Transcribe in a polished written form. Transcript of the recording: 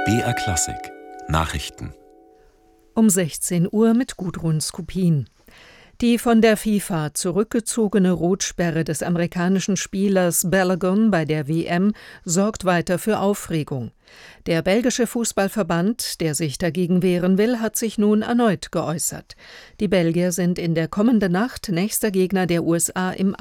BR Klassik Nachrichten Um 16 Uhr mit Gudrun Skupin. Die von der FIFA zurückgezogene Rotsperre des amerikanischen Spielers Balogun bei der WM sorgt weiter für Aufregung. Der belgische Fußballverband, der sich dagegen wehren will, hat sich nun erneut geäußert. Die Belgier sind in der kommenden Nacht nächster Gegner der USA im